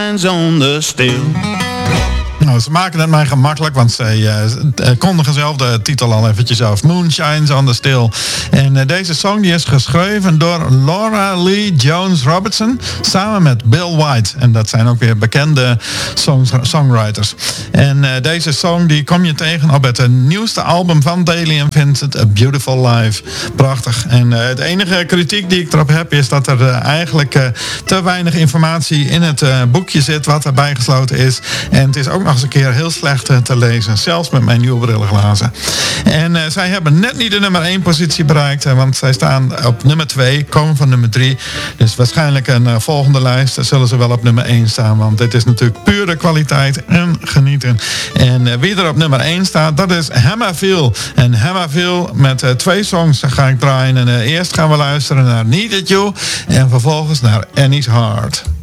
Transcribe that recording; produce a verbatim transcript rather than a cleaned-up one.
On the still. Nou, ze maken het mij gemakkelijk, want ze uh, kondigen zelf de titel al eventjes af. Moonshines on the Still. En uh, deze song die is geschreven door Laura Lee Jones Robertson samen met Bill White. En dat zijn ook weer bekende songs, songwriters. En uh, deze song die kom je tegen op het uh, nieuwste album van Daly and Vincent, A Beautiful Life. Prachtig. En uh, het enige kritiek die ik erop heb is dat er uh, eigenlijk uh, te weinig informatie in het uh, boekje zit wat erbij gesloten is. En het is ook nog eens een keer heel slecht uh, te lezen. Zelfs met mijn nieuwe brillenglazen. En uh, zij hebben net niet de nummer één positie bereikt. Uh, want zij staan op nummer twee, komen van nummer drie. Dus waarschijnlijk een uh, volgende lijst zullen ze wel op nummer één staan. Want dit is natuurlijk pure kwaliteit en genieten. En uh, wie er op nummer één staat, dat is Hammerville. En Hammerville met uh, twee songs ga ik draaien. En uh, eerst gaan we luisteren naar Needed You. En vervolgens naar Annie's Heart.